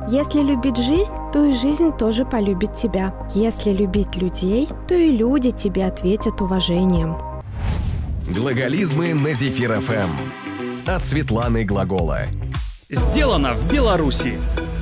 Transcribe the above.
Если любить жизнь, то и жизнь тоже полюбит тебя. Если любить людей, то и люди тебе ответят уважением. Глаголизмы на Зефир ФМ. От Светланы Глагола. Сделано в Беларуси.